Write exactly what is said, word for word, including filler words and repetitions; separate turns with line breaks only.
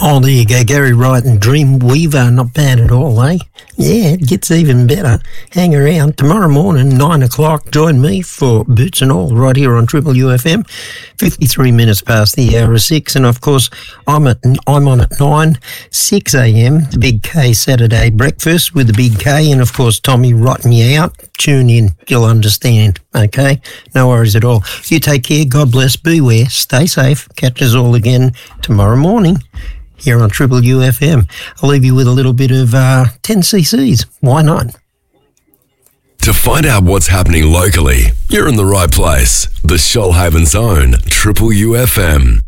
Oh, there you go, Gary Wright and Dreamweaver, not bad at all, eh? Yeah, it gets even better. Hang around tomorrow morning, nine o'clock. Join me for Boots and All right here on Triple U F M. Fifty-three minutes past the hour of six, and of course I'm at I'm on at nine, six a m. The Big K Saturday breakfast with the Big K, and of course Tommy rotting you out. Tune in, you'll understand. Okay, no worries at all. You take care. God bless. Beware. Stay safe. Catch us all again tomorrow morning here on Triple U F M. I'll leave you with a little bit of uh, ten C Cs. Why not?
To find out what's happening locally, you're in the right place. The Shoalhaven's own Triple U F M.